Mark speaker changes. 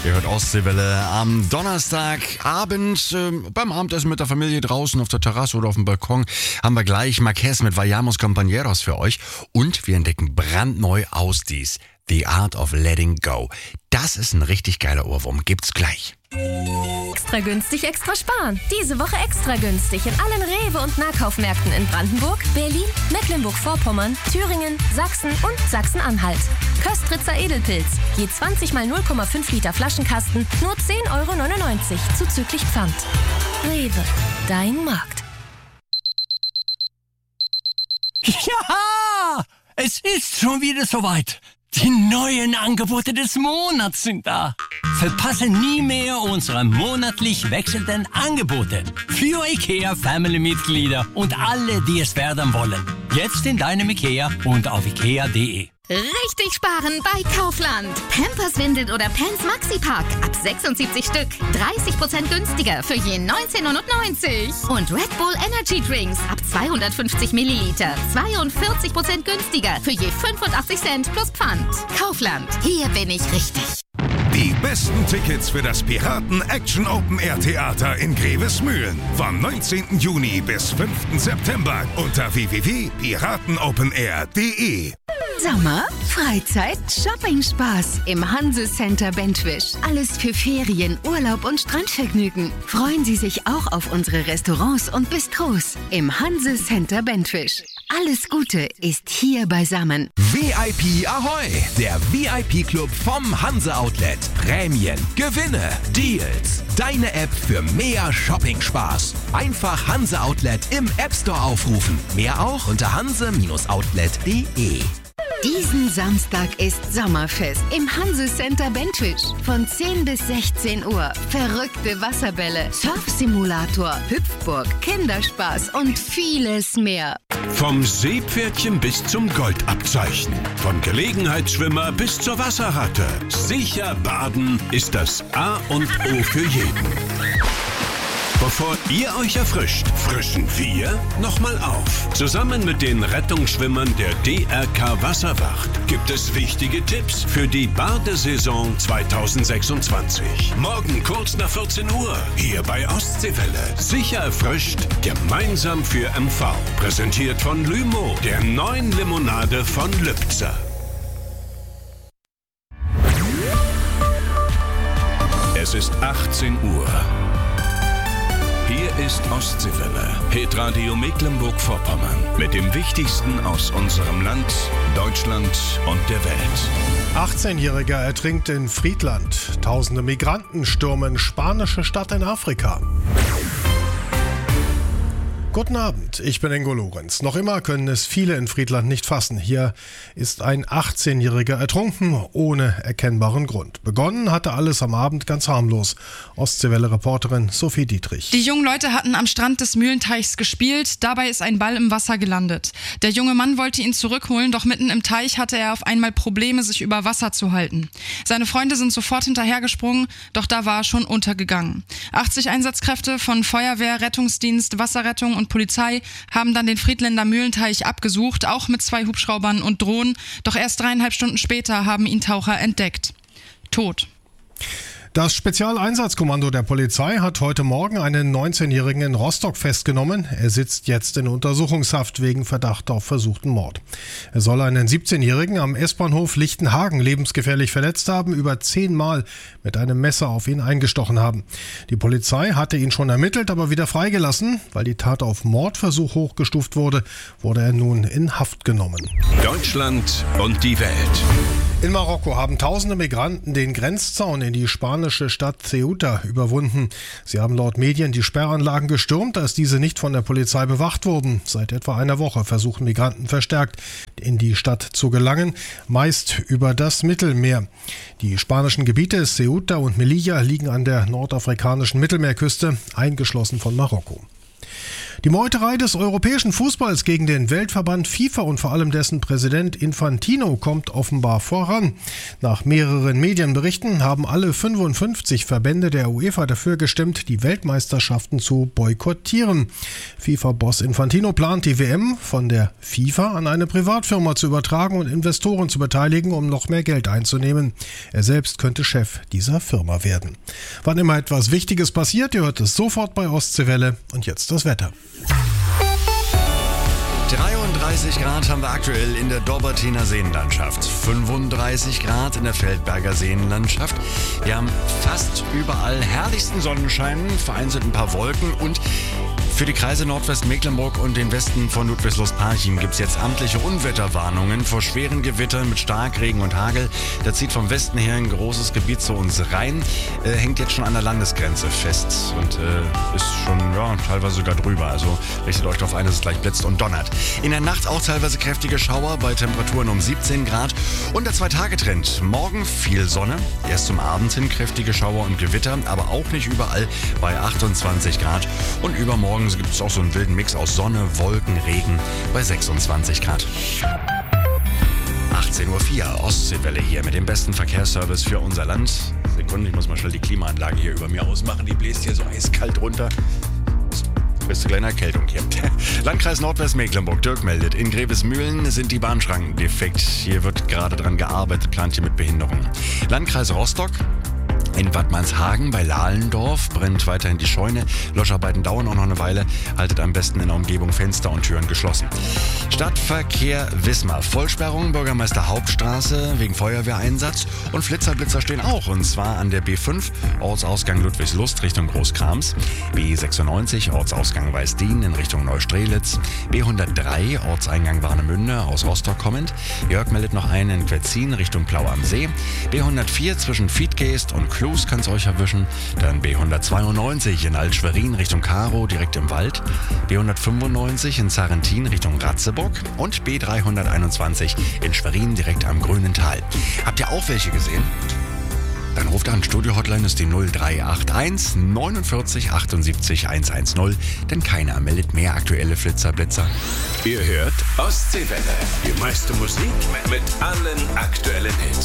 Speaker 1: Ihr hört Ostseewelle am Donnerstagabend beim Abendessen mit der Familie draußen auf der Terrasse oder auf dem Balkon haben wir gleich Marquez mit Vayamos Compañeros für euch und wir entdecken brandneu Ausdies The Art of Letting Go. Das ist ein richtig geiler Ohrwurm. Gibt's gleich.
Speaker 2: Extra günstig, extra sparen. Diese Woche extra günstig in allen Rewe- und Nahkaufmärkten in Brandenburg, Berlin, Mecklenburg-Vorpommern, Thüringen, Sachsen und Sachsen-Anhalt. Köstritzer Edelpilz. Je 20 mal 0,5 Liter Flaschenkasten, nur 10,99 € zuzüglich Pfand. Rewe, dein Markt.
Speaker 3: Ja, es ist schon wieder soweit. Die neuen Angebote des Monats sind da. Verpasse nie mehr unsere monatlich wechselnden Angebote für IKEA-Family-Mitglieder und alle, die es werden wollen. Jetzt in deinem IKEA und auf ikea.de.
Speaker 4: Richtig sparen bei Kaufland. Pampers Windel oder Pants Maxi-Pack ab 76 Stück. 30% günstiger für je 19,99 €. Und Red Bull Energy Drinks ab 250 Milliliter. 42% günstiger für je 85 Cent plus Pfand. Kaufland. Hier bin ich richtig.
Speaker 5: Die besten Tickets für das Piraten Action Open Air Theater in Grevesmühlen vom 19. Juni bis 5. September unter www.piratenopenair.de.
Speaker 6: Sommer, Freizeit, Shopping-Spaß im Hanse Center Bentwisch. Alles für Ferien, Urlaub und Strandvergnügen. Freuen Sie sich auch auf unsere Restaurants und Bistros im Hanse Center Bentwisch. Alles Gute ist hier beisammen.
Speaker 7: VIP Ahoi, der VIP-Club vom Hanse Outlet. Prämien, Gewinne, Deals. Deine App für mehr Shopping-Spaß. Einfach Hanse Outlet im App Store aufrufen. Mehr auch unter hanse-outlet.de.
Speaker 6: Diesen Samstag ist Sommerfest im Hanse Center Bentwisch. Von 10 bis 16 Uhr. Verrückte Wasserbälle, Surfsimulator, Hüpfburg, Kinderspaß und vieles mehr.
Speaker 8: Vom Seepferdchen bis zum Goldabzeichen. Von Gelegenheitsschwimmer bis zur Wasserratte. Sicher baden ist das A und O für jeden. Bevor ihr euch erfrischt, frischen wir nochmal auf. Zusammen mit den Rettungsschwimmern der DRK Wasserwacht gibt es wichtige Tipps für die Badesaison 2026. Morgen kurz nach 14 Uhr, hier bei Ostseewelle. Sicher erfrischt, gemeinsam für MV. Präsentiert von Lymo, der neuen Limonade von Lübzer. Es ist 18 Uhr. Hier ist Ostseewelle, Hitradio Mecklenburg-Vorpommern. Mit dem Wichtigsten aus unserem Land, Deutschland und der Welt.
Speaker 9: 18-Jähriger ertrinkt in Friedland. Tausende Migranten stürmen spanische Stadt in Afrika. Guten Abend, ich bin Ingo Lorenz. Noch immer können es viele in Friedland nicht fassen. Hier ist ein 18-Jähriger ertrunken, ohne erkennbaren Grund. Begonnen hatte alles am Abend ganz harmlos. Ostseewelle-Reporterin Sophie Dietrich.
Speaker 10: Die jungen Leute hatten am Strand des Mühlenteichs gespielt. Dabei ist ein Ball im Wasser gelandet. Der junge Mann wollte ihn zurückholen, doch mitten im Teich hatte er auf einmal Probleme, sich über Wasser zu halten. Seine Freunde sind sofort hinterhergesprungen, doch da war er schon untergegangen. 80 Einsatzkräfte von Feuerwehr, Rettungsdienst, Wasserrettung und Polizei haben dann den Friedländer Mühlenteich abgesucht, auch mit 2 Hubschraubern und Drohnen. Doch erst 3,5 Stunden später haben ihn Taucher entdeckt. Tot.
Speaker 9: Das Spezialeinsatzkommando der Polizei hat heute Morgen einen 19-Jährigen in Rostock festgenommen. Er sitzt jetzt in Untersuchungshaft wegen Verdacht auf versuchten Mord. Er soll einen 17-Jährigen am S-Bahnhof Lichtenhagen lebensgefährlich verletzt haben, über 10 Mal mit einem Messer auf ihn eingestochen haben. Die Polizei hatte ihn schon ermittelt, aber wieder freigelassen. Weil die Tat auf Mordversuch hochgestuft wurde, wurde er nun in Haft genommen.
Speaker 8: Deutschland und die Welt.
Speaker 9: In Marokko haben tausende Migranten den Grenzzaun in die spanische Stadt Ceuta überwunden. Sie haben laut Medien die Sperranlagen gestürmt, als diese nicht von der Polizei bewacht wurden. Seit etwa einer Woche versuchen Migranten verstärkt in die Stadt zu gelangen, meist über das Mittelmeer. Die spanischen Gebiete Ceuta und Melilla liegen an der nordafrikanischen Mittelmeerküste, eingeschlossen von Marokko. Die Meuterei des europäischen Fußballs gegen den Weltverband FIFA und vor allem dessen Präsident Infantino kommt offenbar voran. Nach mehreren Medienberichten haben alle 55 Verbände der UEFA dafür gestimmt, die Weltmeisterschaften zu boykottieren. FIFA-Boss Infantino plant, die WM von der FIFA an eine Privatfirma zu übertragen und Investoren zu beteiligen, um noch mehr Geld einzunehmen. Er selbst könnte Chef dieser Firma werden. Wann immer etwas Wichtiges passiert, ihr hört es sofort bei Ostseewelle. Und jetzt das Wetter.
Speaker 1: 33 Grad haben wir aktuell in der Dobbertiner Seenlandschaft, 35 Grad in der Feldberger Seenlandschaft. Wir haben fast überall herrlichsten Sonnenschein, vereinzelt ein paar Wolken und für die Kreise Nordwestmecklenburg und den Westen von Ludwigslust-Parchim gibt es jetzt amtliche Unwetterwarnungen vor schweren Gewittern mit Starkregen und Hagel. Da zieht vom Westen her ein großes Gebiet zu uns rein, hängt jetzt schon an der Landesgrenze fest und ist schon teilweise sogar drüber. Also richtet euch darauf ein, dass es gleich blitzt und donnert. In der Nacht auch teilweise kräftige Schauer bei Temperaturen um 17 Grad. Und der 2-Tage-Trend. Morgen viel Sonne, erst zum Abend hin kräftige Schauer und Gewitter, aber auch nicht überall bei 28 Grad. Und übermorgen gibt es auch so einen wilden Mix aus Sonne, Wolken, Regen bei 26 Grad. 18.04 Uhr, Ostseewelle hier mit dem besten Verkehrsservice für unser Land. Sekunde, ich muss mal schnell die Klimaanlage hier über mir ausmachen. Die bläst hier so eiskalt runter. Bist du kleine Erkältung hier. Landkreis Nordwestmecklenburg, Dirk meldet, in Grevesmühlen sind die Bahnschranken defekt. Hier wird gerade dran gearbeitet, plant hier mit Behinderung. Landkreis Rostock. In Wattmannshagen bei Lahlendorf brennt weiterhin die Scheune. Löscharbeiten dauern auch noch eine Weile. Haltet am besten in der Umgebung Fenster und Türen geschlossen. Stadtverkehr Wismar. Vollsperrung, Bürgermeister Hauptstraße wegen Feuerwehreinsatz. Und Flitzer stehen auch. Und zwar an der B5, Ortsausgang Ludwigslust Richtung Großkrams. B96, Ortsausgang Weißdien in Richtung Neustrelitz. B103, Ortseingang Warnemünde aus Rostock kommend. Jörg meldet noch einen in Quetzin Richtung Plau am See. B104 zwischen Fiedgeest und Klus kann es euch erwischen. Dann B192 in Alt-Schwerin Richtung Karo, direkt im Wald. B195 in Sarrentin Richtung Ratzeburg. Und B321 in Schwerin, direkt am Grünen Tal. Habt ihr auch welche gesehen? Dann ruft an. Studio-Hotline ist die 0381 49 78 110. Denn keiner meldet mehr aktuelle Flitzer-Blitzer.
Speaker 8: Ihr hört Ostseewelle. Die meiste Musik mit allen aktuellen Hits.